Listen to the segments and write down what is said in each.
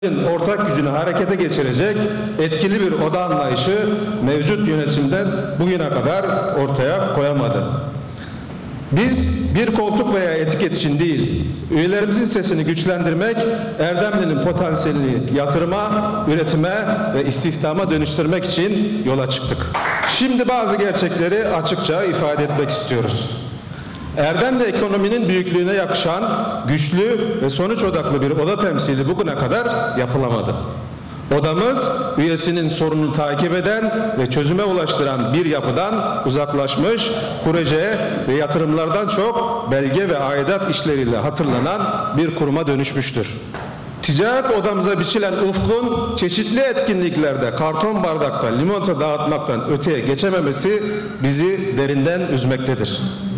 ortak gücünü harekete geçirecek etkili bir oda anlayışı mevcut yönetimden bugüne kadar ortaya koyamadı. Biz bir koltuk veya etiket için değil, üyelerimizin sesini güçlendirmek, Erdemli'nin potansiyelini yatırıma, üretime ve istihdama dönüştürmek için yola çıktık. Şimdi bazı gerçekleri açıkça ifade etmek istiyoruz. Erdemli ekonominin büyüklüğüne yakışan güçlü ve sonuç odaklı bir oda temsili bugüne kadar yapılamadı. Odamız üyesinin sorununu takip eden ve çözüme ulaştıran bir yapıdan uzaklaşmış, proje ve yatırımlardan çok belge ve aidat işleriyle hatırlanan bir kuruma dönüşmüştür. Ticaret odamıza biçilen ufkun çeşitli etkinliklerde karton bardakta limonata dağıtmaktan öteye geçememesi bizi derinden üzmektedir.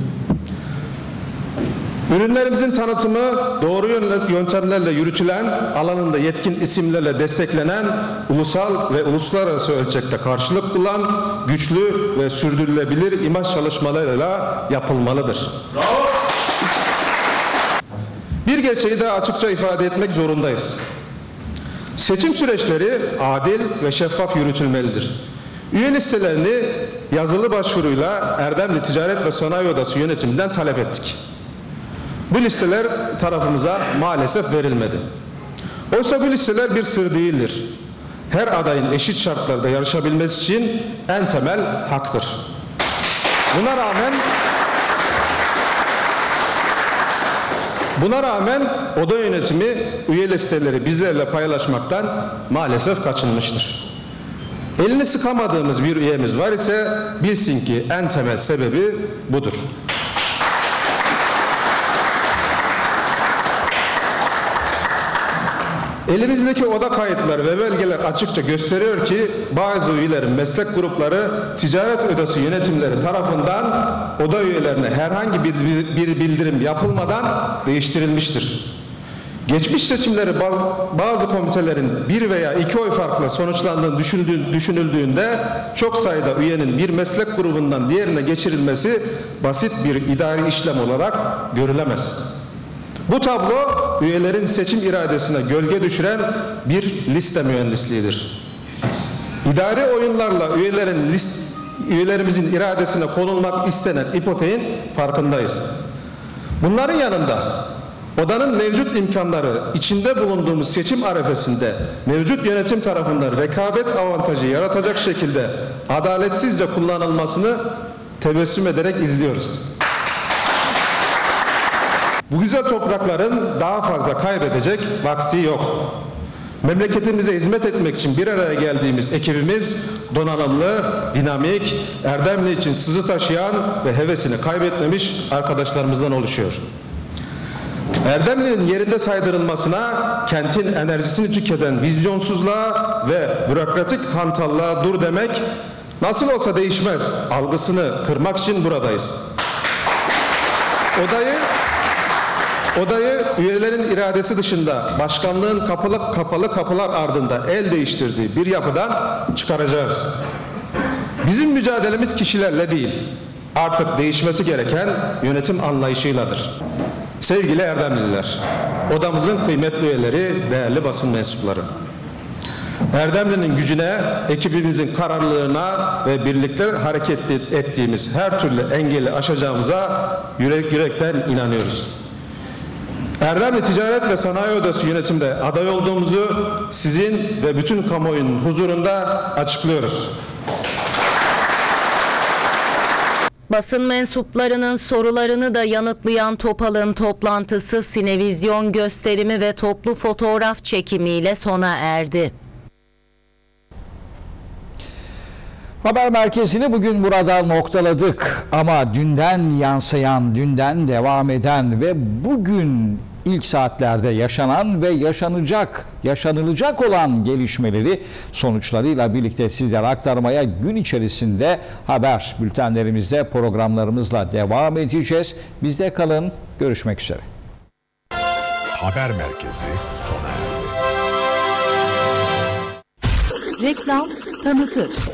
Ürünlerimizin tanıtımı doğru yöntemlerle yürütülen, alanında yetkin isimlerle desteklenen, ulusal ve uluslararası ölçekte karşılık bulan, güçlü ve sürdürülebilir imaj çalışmalarıyla yapılmalıdır. Bravo. Bir gerçeği de açıkça ifade etmek zorundayız. Seçim süreçleri adil ve şeffaf yürütülmelidir. Üye listelerini yazılı başvuruyla Erdemli Ticaret ve Sanayi Odası yönetiminden talep ettik. Bu listeler tarafımıza maalesef verilmedi. Oysa bu listeler bir sır değildir. Her adayın eşit şartlarda yarışabilmesi için en temel haktır. Buna rağmen oda yönetimi üye listeleri bizlerle paylaşmaktan maalesef kaçınmıştır. Elini sıkamadığımız bir üyemiz var ise bilsin ki en temel sebebi budur. Elimizdeki oda kayıtları ve belgeler açıkça gösteriyor ki bazı üyelerin meslek grupları ticaret odası yönetimleri tarafından oda üyelerine herhangi bir bildirim yapılmadan değiştirilmiştir. Geçmiş seçimleri bazı komitelerin bir veya iki oy farkla sonuçlandığını düşünüldüğünde çok sayıda üyenin bir meslek grubundan diğerine geçirilmesi basit bir idari işlem olarak görülemez. Bu tablo üyelerin seçim iradesine gölge düşüren bir liste mühendisliğidir. İdari oyunlarla üyelerimizin iradesine konulmak istenen ipoteğin farkındayız. Bunların yanında odanın mevcut imkanları içinde bulunduğumuz seçim arefesinde mevcut yönetim tarafından rekabet avantajı yaratacak şekilde adaletsizce kullanılmasını tebessüm ederek izliyoruz. Bu güzel toprakların daha fazla kaybedecek vakti yok. Memleketimize hizmet etmek için bir araya geldiğimiz ekibimiz donanımlı, dinamik, Erdemli için sızı taşıyan ve hevesini kaybetmemiş arkadaşlarımızdan oluşuyor. Erdemli'nin yerinde saydırılmasına, kentin enerjisini tüketen vizyonsuzluğa ve bürokratik hantallığa dur demek, nasıl olsa değişmez algısını kırmak için buradayız. Odayı üyelerin iradesi dışında başkanlığın kapalı kapılar ardında el değiştirdiği bir yapıdan çıkaracağız. Bizim mücadelemiz kişilerle değil, artık değişmesi gereken yönetim anlayışıyladır. Sevgili Erdemliler, odamızın kıymetli üyeleri, değerli basın mensupları. Erdemli'nin gücüne, ekibimizin kararlılığına ve birlikte hareket ettiğimiz her türlü engeli aşacağımıza yürekten inanıyoruz. Erdemli Ticaret ve Sanayi Odası yönetimde aday olduğumuzu sizin ve bütün kamuoyunun huzurunda açıklıyoruz. Basın mensuplarının sorularını da yanıtlayan Topal'ın toplantısı sinevizyon gösterimi ve toplu fotoğraf çekimiyle sona erdi. Haber merkezini bugün burada noktaladık ama dünden yansıyan, dünden devam eden ve bugün ilk saatlerde yaşanan ve yaşanılacak olan gelişmeleri sonuçlarıyla birlikte sizlere aktarmaya gün içerisinde haber bültenlerimizde programlarımızla devam edeceğiz. Bizde kalın, görüşmek üzere. Haber merkezi sona erdi. Reklam tanıtır.